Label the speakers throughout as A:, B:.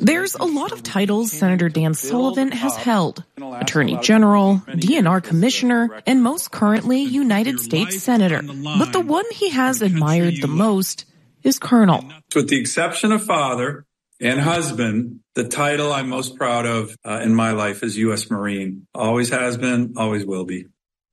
A: There's a lot of titles Senator Dan Sullivan has held. Attorney General, DNR Commissioner, and most currently United States Senator. But the one he has admired the most is Colonel.
B: With the exception of father and husband, the title I'm most proud of in my life is U.S. Marine. Always has been, always will be.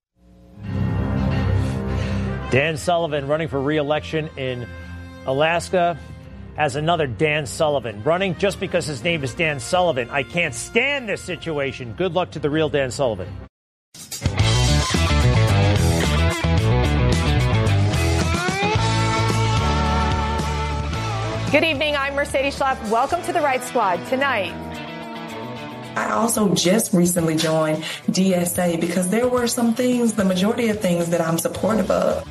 C: Dan Sullivan running for re-election in Alaska as another Dan Sullivan running just because his name is Dan Sullivan. I can't stand this situation. Good luck to the real Dan Sullivan.
D: Good evening. I'm Mercedes Schlapp. Welcome to the Right Squad. Tonight,
E: I also just recently joined DSA because there were some things, the majority of things that I'm supportive of.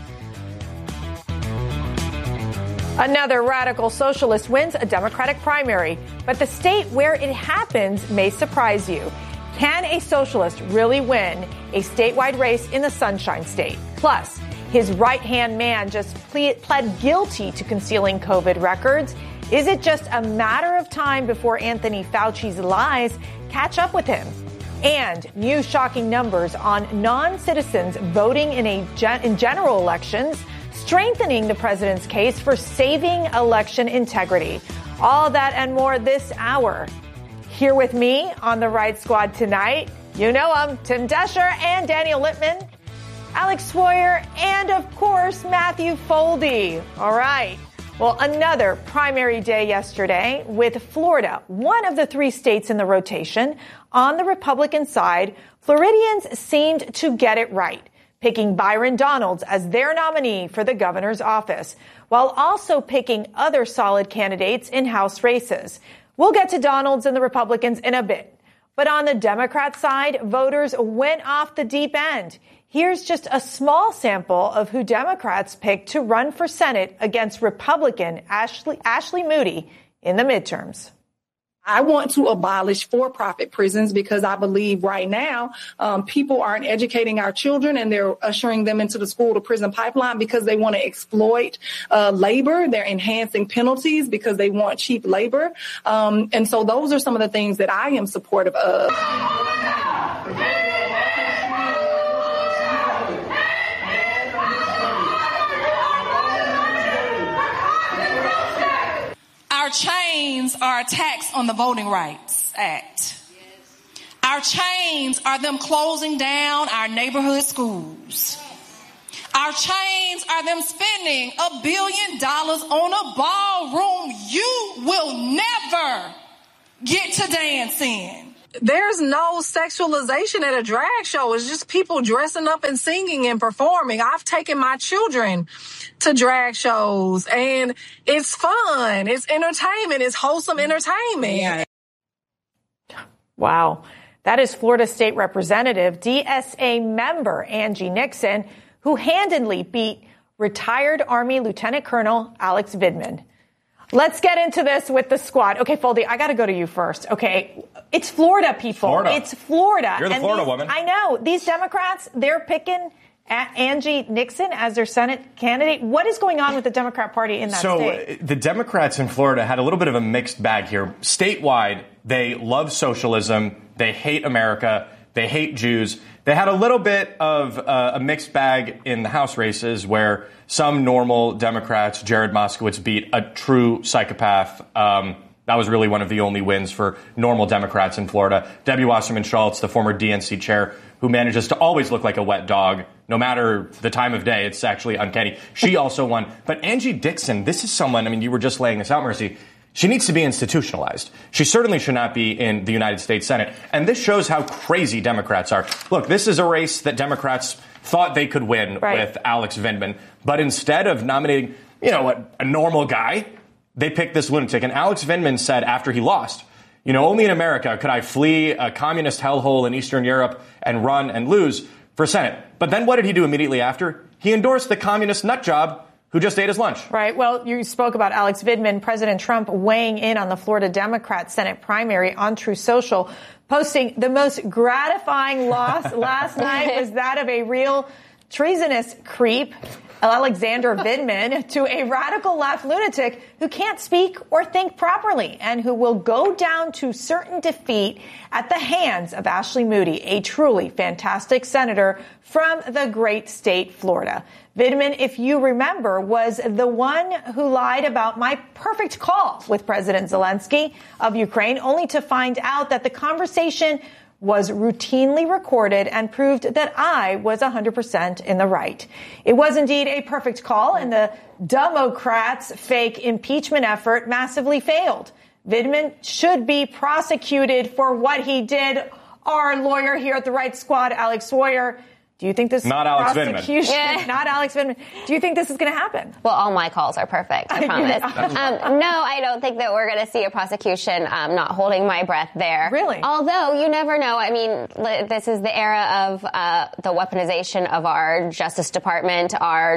D: another radical socialist wins a Democratic primary. But the state where it happens may surprise you. Can a socialist really win a statewide race in the Sunshine State? Plus, his right-hand man just pled guilty to concealing COVID records. Is it just a matter of time before Anthony Fauci's lies catch up with him? And new shocking numbers on non-citizens voting in general elections, strengthening the president's case for saving election integrity. All that and more this hour. Here with me on the Right Squad tonight, you know them, Tim Desher and Daniel Lippman, Alex Swoyer, and of course, Matthew Foldy. All right. Well, another primary day yesterday with Florida, one of the three states in the rotation. On the Republican side, Floridians seemed to get it right, picking Byron Donalds as their nominee for the governor's office, while also picking other solid candidates in House races. We'll get to Donalds and the Republicans in a bit. But on the Democrat side, voters went off the deep end. Here's just a small sample of who Democrats picked to run for Senate against Republican Ashley Moody in the midterms.
E: I want to abolish for-profit prisons because I believe right now people aren't educating our children and they're ushering them into the school-to-prison pipeline because they want to exploit labor. They're enhancing penalties because they want cheap labor. And so those are some of the things that I am supportive of.
F: Our chains are attacks on the Voting Rights Act. Our chains are them closing down our neighborhood schools. Our chains are them spending $1 billion on a ballroom you will never get to dance in.
G: There's no sexualization at a drag show. It's just people dressing up and singing and performing. I've taken my children to drag shows, and it's fun. It's entertainment. It's wholesome entertainment.
D: Wow. That is Florida State Representative, DSA member Angie Nixon, who handedly beat retired Army Lieutenant Colonel Alex Vidman. Let's get into this with the squad. Okay, Foldy, I got to go to you first. Okay, it's Florida, people.
H: Florida.
D: It's Florida.
H: You're the Florida woman.
D: I know. These Democrats, they're picking Angie Nixon as their Senate candidate. What is going on with the Democrat Party in that state?
H: So the Democrats in Florida had a little bit of a mixed bag here. Statewide, they love socialism. They hate America. They hate Jews. They had a little bit of a mixed bag in the House races where some normal Democrats, Jared Moskowitz, beat a true psychopath. That was really one of the only wins for normal Democrats in Florida. Debbie Wasserman Schultz, the former DNC chair, who manages to always look like a wet dog, no matter the time of day. It's actually uncanny. She also won. But Angie Dixon, this is someone, I mean, you were just laying this out, Mercy. She needs to be institutionalized. She certainly should not be in the United States Senate. And this shows how crazy Democrats are. Look, this is a race that Democrats thought they could win with Alex Vindman. But instead of nominating, a normal guy, they picked this lunatic. And Alex Vindman said after he lost, only in America could I flee a communist hellhole in Eastern Europe and run and lose for Senate. But then what did he do immediately after? He endorsed the communist nut job who just ate his lunch.
D: Right. Well, you spoke about Alex Vidman. President Trump weighing in on the Florida Democrat Senate primary on Truth Social, posting the most gratifying loss last night was that of a real treasonous creep. Alexander Vindman to a radical left lunatic who can't speak or think properly and who will go down to certain defeat at the hands of Ashley Moody, a truly fantastic senator from the great state, Florida. Vindman, if you remember, was the one who lied about my perfect call with President Zelensky of Ukraine, only to find out that the conversation was routinely recorded and proved that I was 100% in the right. It was indeed a perfect call, and the Democrats' fake impeachment effort massively failed. Vindman should be prosecuted for what he did. Our lawyer here at the Right Squad, Alex Sawyer, do you think this prosecution, not Alex Vindman, do you think this is going to happen?
I: Well, all my calls are perfect, I promise. No, I don't think that we're going to see a prosecution. I'm not holding my breath there.
D: Really?
I: Although, you never know. I mean, this is the era of the weaponization of our Justice Department,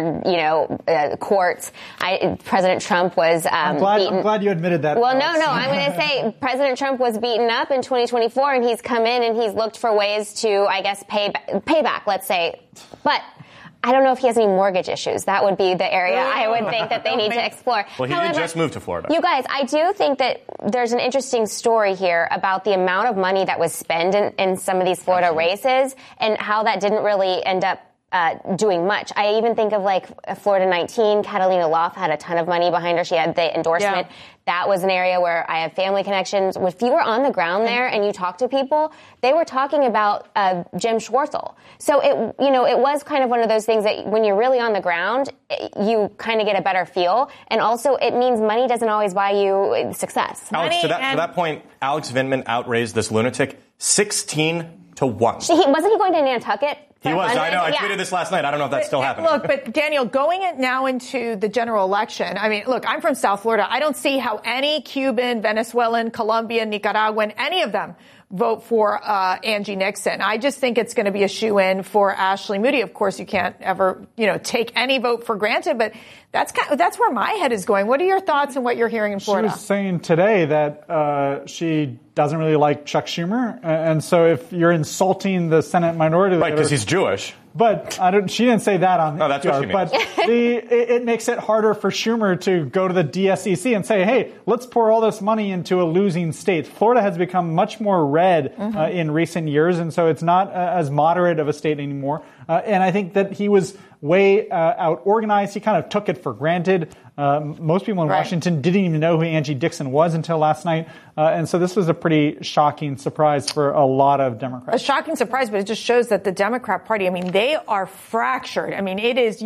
I: our, courts. President Trump was
J: I'm glad you admitted that.
I: Well, no, I'm going to say President Trump was beaten up in 2024, and he's come in and he's looked for ways to, I guess, pay back, let's say. But I don't know if he has any mortgage issues. That would be the area I would think that they need to explore.
H: Well, he did just move to Florida.
I: You guys, I do think that there's an interesting story here about the amount of money that was spent in some of these Florida races and how that didn't really end up doing much. I even think of like Florida 19, Catalina Loft had a ton of money behind her. She had the endorsement. Yeah. That was an area where I have family connections. If you were on the ground there and you talked to people, they were talking about Jim Schwartzel. So it was kind of one of those things that when you're really on the ground, you kind of get a better feel. And also it means money doesn't always buy you success.
H: Alex, to that point, Alex Vindman outraised this lunatic 16-1.
I: Wasn't he going to Nantucket?
H: He was. I know. I tweeted this last night. I don't know if that's still happening.
D: Look, but Daniel, going now into the general election, I mean, look, I'm from South Florida. I don't see how any Cuban, Venezuelan, Colombian, Nicaraguan, any of them vote for Angie Nixon. I just think it's going to be a shoo-in for Ashley Moody. Of course, you can't ever, take any vote for granted, but that's where my head is going. What are your thoughts on what you're hearing in Florida?
J: She was saying today that she doesn't really like Chuck Schumer, and so if you're insulting the Senate minority leader,
H: right, because he's Jewish.
J: But she didn't say that on.
H: No, that's what she means.
J: But it makes it harder for Schumer to go to the DSCC and say, "Hey, let's pour all this money into a losing state." Florida has become much more red in recent years, and so it's not as moderate of a state anymore. And I think that he was way out organized. He kind of took it for granted. Most people in Washington didn't even know who Angie Dixon was until last night. And so this was a pretty shocking surprise for a lot of Democrats.
D: A shocking surprise, but it just shows that the Democrat Party, I mean, they are fractured. I mean, it is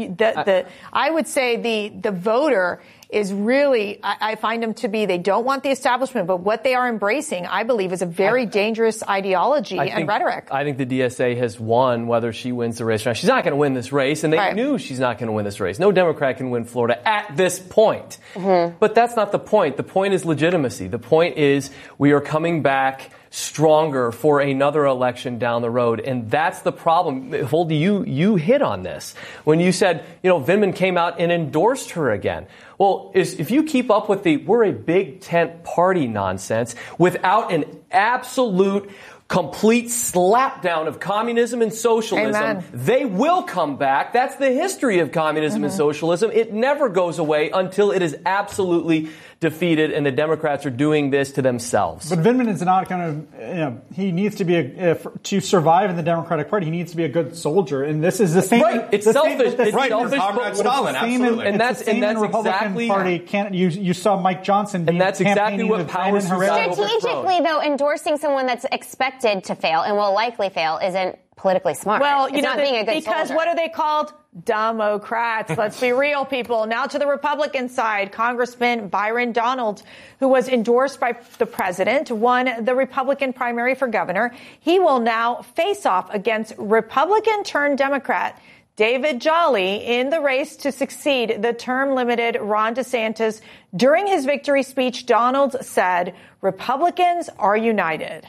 D: I would say the voter is really, I find them to be, they don't want the establishment, but what they are embracing, I believe, is a very dangerous ideology and rhetoric.
K: I think the DSA has won whether she wins the race or not. She's not going to win this race, and they knew she's not going to win this race. No Democrat can win Florida at this point. But that's not the point. The point is legitimacy. The point is we are coming back stronger for another election down the road. And that's the problem. Holdy, you hit on this when you said, Vindman came out and endorsed her again. Well, if you keep up with we're a big tent party nonsense without an absolute complete slapdown of communism and socialism, they will come back. That's the history of communism and socialism. It never goes away until it is absolutely defeated, and the Democrats are doing this to themselves.
J: But Vindman is not going to, he needs to be to survive in the Democratic Party, he needs to be a good soldier. And this is the same.
K: Right. It's selfish.
J: It's
K: selfish.
H: But Stalin, absolutely.
J: And that's
K: exactly.
J: Party. You saw Mike Johnson.
K: And that's exactly what power
I: strategically, though, endorsing someone that's expected to fail and will likely fail isn't politically smart.
D: Well,
I: it's not being a good
D: because
I: soldier.
D: What are they called? Democrats. Let's be real, people. Now to the Republican side, Congressman Byron Donalds, who was endorsed by the president, won the Republican primary for governor. He will now face off against Republican-turned-Democrat David Jolly in the race to succeed the term-limited Ron DeSantis. During his victory speech, Donalds said, "Republicans are united."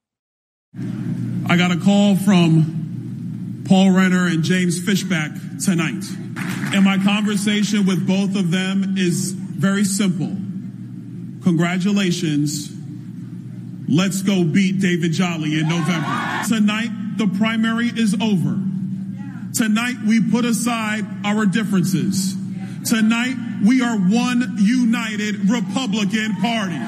L: I got a call from Paul Renner and James Fishback tonight. And my conversation with both of them is very simple. Congratulations. Let's go beat David Jolly in November. Tonight, the primary is over. Tonight, we put aside our differences. Tonight, we are one united Republican Party.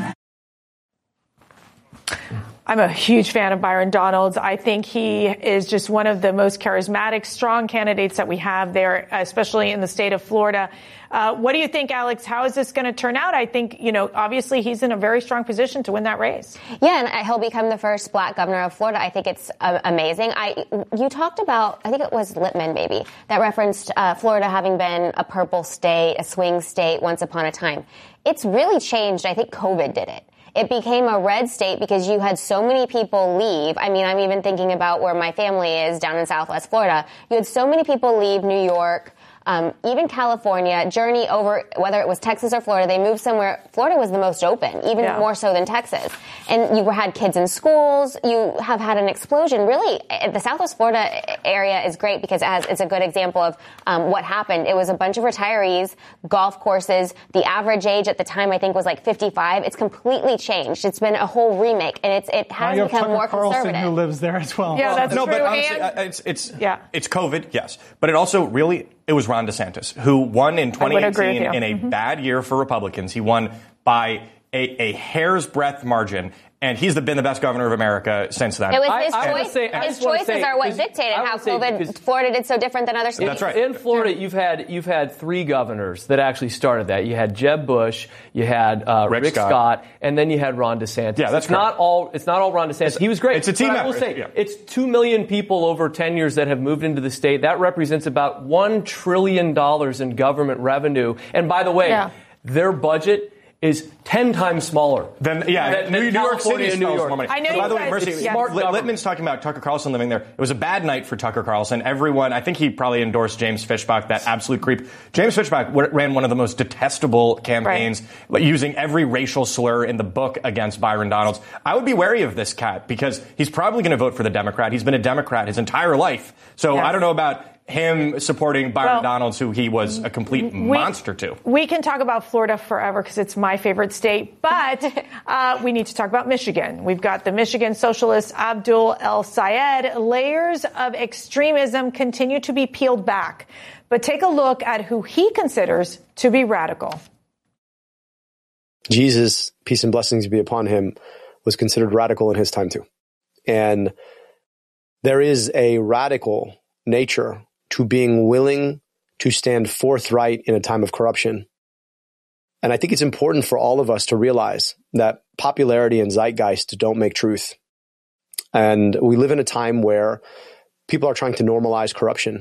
D: I'm a huge fan of Byron Donalds. I think he is just one of the most charismatic, strong candidates that we have there, especially in the state of Florida. What do you think, Alex? How is this going to turn out? I think, obviously he's in a very strong position to win that race.
I: Yeah, and he'll become the first black governor of Florida. I think it's amazing. You talked about, I think it was Lippman maybe, that referenced Florida having been a purple state, a swing state once upon a time. It's really changed. I think COVID did it. It became a red state because you had so many people leave. I mean, I'm even thinking about where my family is down in Southwest Florida. You had so many people leave New York, even California, journey over, whether it was Texas or Florida, they moved somewhere. Florida was the most open, even more so than Texas. And you had kids in schools. You have had an explosion. Really, the Southwest Florida area is great because it's a good example of what happened. It was a bunch of retirees, golf courses. The average age at the time, I think, was like 55. It's completely changed. It's been a whole remake, and it has become more conservative.
J: Who lives there as well.
D: Yeah, that's true.
H: But honestly, it's COVID, yes. But it also really, it was Ron DeSantis, who won in 2018 in a bad year for Republicans. He won by a hair's breadth margin, and he's been the best governor of America since then.
I: It was his choice. His choices are what dictated how Florida did so different than other states.
H: That's right.
K: In Florida, you've had three governors that actually started that. You had Jeb Bush, you had Rick Scott, and then you had Ron DeSantis.
H: Yeah, that's
K: It's not all Ron DeSantis. He was great.
H: It's a team effort.
K: I will say, it's 2 million people over 10 years that have moved into the state. That represents about $1 trillion in government revenue. And by the way, their budget is 10 times smaller
H: than New York City
K: and New York.
H: More money.
D: I know.
H: By the way, Mercy, Littman's talking about Tucker Carlson living there. It was a bad night for Tucker Carlson. Everyone, I think he probably endorsed James Fishbach, that absolute creep. James Fishbach ran one of the most detestable campaigns, using every racial slur in the book against Byron Donalds. I would be wary of this cat because he's probably going to vote for the Democrat. He's been a Democrat his entire life. So I don't know about him supporting Byron Donalds, who he was a complete monster to.
D: We can talk about Florida forever because it's my favorite state, but we need to talk about Michigan. We've got the Michigan socialist Abdul El-Sayed. Layers of extremism continue to be peeled back, but take a look at who he considers to be radical.
M: Jesus, peace and blessings be upon him, was considered radical in his time too. And there is a radical nature to being willing to stand forthright in a time of corruption. And I think it's important for all of us to realize that popularity and zeitgeist don't make truth. And we live in a time where people are trying to normalize corruption.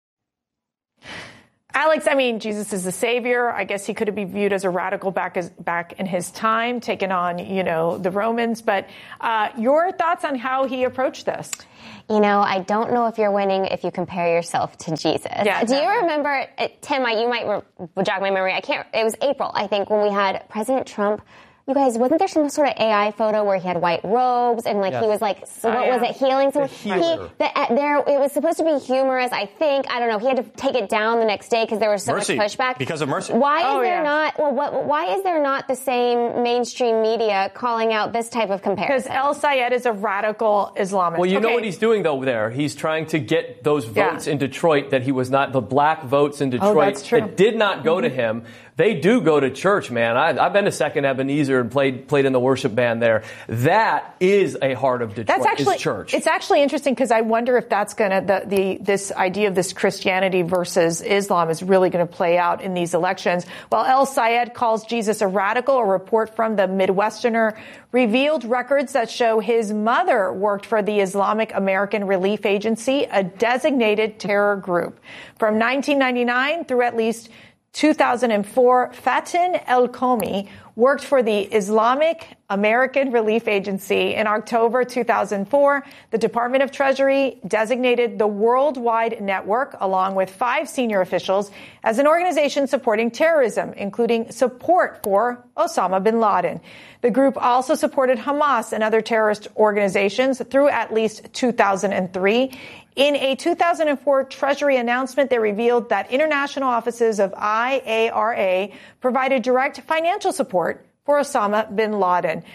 D: Alex, I mean, Jesus is the savior. I guess he could be viewed as a radical back in his time, taking on, the Romans. But your thoughts on how he approached this?
I: I don't know if you're winning if you compare yourself to Jesus.
D: Yeah,
I: do you remember, Tim, you might jog my memory. It was April, I think, when we had President Trump. You guys, wasn't there some sort of AI photo where he had white robes and he was was it, healing someone? It was supposed to be humorous, I think. I don't know. He had to take it down the next day because there was so much pushback.
H: Because of mercy.
I: Why is there not the same mainstream media calling out this type of comparison?
D: Because El-Sayed is a radical Islamist.
K: Well, you know what he's doing though there? He's trying to get those votes in Detroit that he was not, the black votes in Detroit that did not go to him. They do go to church, man. I've been to Second Ebenezer and played in the worship band there. That is a heart of Detroit.
D: That's actually
K: church.
D: It's actually interesting because I wonder if that's going to this idea of this Christianity versus Islam is really going to play out in these elections. While El-Sayed calls Jesus a radical, a report from the Midwesterner revealed records that show his mother worked for the Islamic American Relief Agency, a designated terror group. From 1999 through at least 2004, Fatin El-Komi worked for the Islamic American Relief Agency. In October 2004, the Department of Treasury designated the Worldwide Network, along with 5 senior officials, as an organization supporting terrorism, including support for Osama bin Laden. The group also supported Hamas and other terrorist organizations through at least 2003. In a 2004 Treasury announcement, they revealed that international offices of IARA provided direct financial support for Osama bin Laden.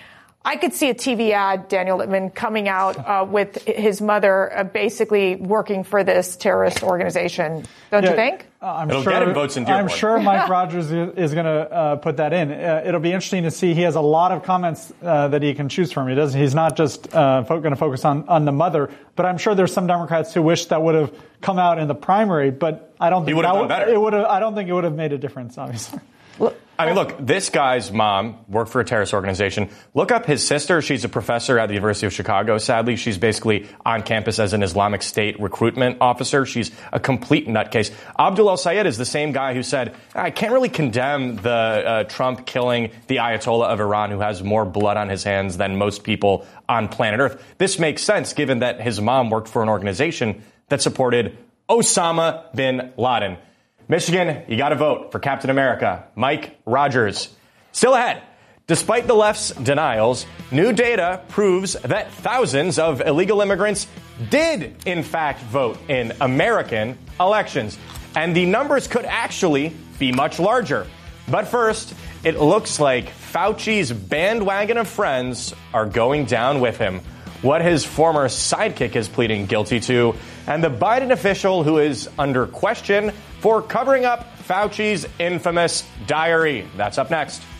D: I could see a TV ad, Daniel Littman, coming out with his mother basically working for this terrorist organization. Don't you think?
H: It'll get him votes in Dearborn.
J: I'm sure Mike Rogers is going to put that in. It'll be interesting to see. He has a lot of comments that he can choose from. He's not just going to focus on the mother, but I'm sure there's some Democrats who wish that would have come out in the primary. But I don't think
H: would have done better.
J: I don't think it would have made a difference, obviously.
H: I mean, look, this guy's mom worked for a terrorist organization. Look up his sister. She's a professor at the University of Chicago. Sadly, she's basically on campus as an Islamic State recruitment officer. She's a complete nutcase. Abdul El-Sayed is the same guy who said, I can't really condemn the Trump killing the Ayatollah of Iran, who has more blood on his hands than most people on planet Earth. This makes sense given that his mom worked for an organization that supported Osama bin Laden. Michigan, you got to vote for Captain America, Mike Rogers. Still ahead. Despite the left's denials, new data proves that thousands of illegal immigrants did, in fact, vote in American elections. And the numbers could actually be much larger. But first, it looks like Fauci's bandwagon of friends are going down with him. What his former sidekick is pleading guilty to, and the Biden official who is under question for covering up Fauci's infamous diary. That's up next.